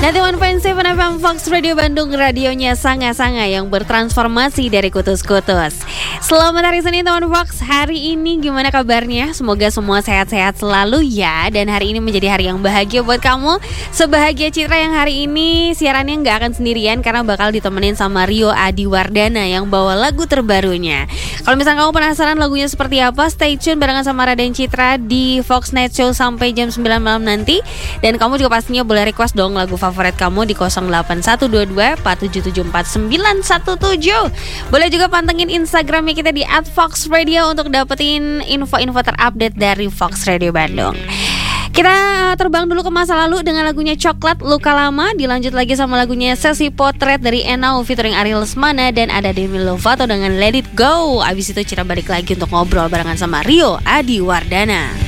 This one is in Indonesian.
91.7 FM Fox Radio Bandung, radionya Sanga-Sanga yang bertransformasi dari kutus-kutus. Selamat hari Senin teman Fox. Hari ini gimana kabarnya? Semoga semua sehat-sehat selalu ya. Dan hari ini menjadi hari yang bahagia buat kamu. Sebahagia Citra yang hari ini siarannya gak akan sendirian, karena bakal ditemenin sama Rio Adiwardana yang bawa lagu terbarunya. Kalau misalnya kamu penasaran lagunya seperti apa, stay tune barengan sama Raden Citra di Fox Night Show sampai jam 9 malam nanti. Dan kamu juga pastinya boleh request dong lagu favorit kamu di 08122 4774917. Boleh juga pantengin Instagramnya kita di @foxradio untuk dapetin info-info terupdate dari Fox Radio Bandung. Kita terbang dulu ke masa lalu dengan lagunya Coklat Luka Lama. Dilanjut lagi sama lagunya Sesi Potret dari Enau featuring Ariel Lesmana. Dan ada Demi Lovato dengan Let It Go. Abis itu Cira balik lagi untuk ngobrol barengan sama Rio Adiwardana.